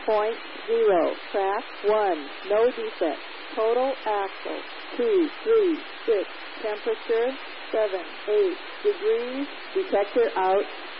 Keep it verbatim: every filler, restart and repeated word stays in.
point zero. Track one. No defect. Total axle two, three, six. Temperature seven, eight degrees. Detector out.